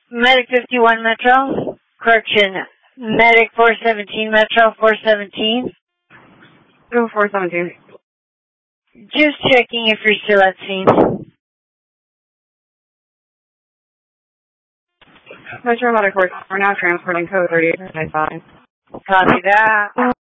Medic 51 Metro. Correction. Medic 417 Metro 417. Go 417. Just checking if you're still at scene. Metro Medic 4, we're now transporting code 3895. Copy that.